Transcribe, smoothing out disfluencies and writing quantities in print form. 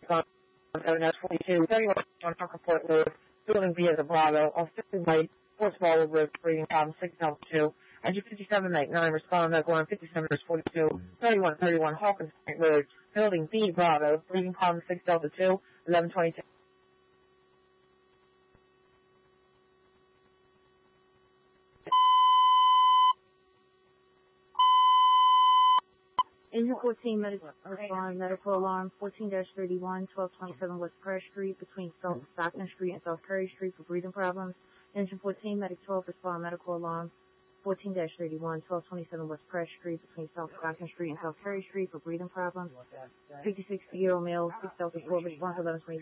ONS 42, 31 on Port Road, building B as a Bravo, on 50 Light, Fort Swallow Road, breathing problem 6 Delta 2, engine 5799, respond medical line 57 42, 3131 Hawkins Point Road, building B Bravo, breathing problem 6 Delta 2, 1122. Engine 14, medical alarm 14-31, 1227 West Prairie Street between Stockton Street and South Curry Street for breathing problems. Engine 14, medic 12, respond medical alarm 14-31, 1227 West Prairie Street between South Stockton Street and South Curry Street for breathing problems. 56-year-old male, 6 Delta 4, response 1120.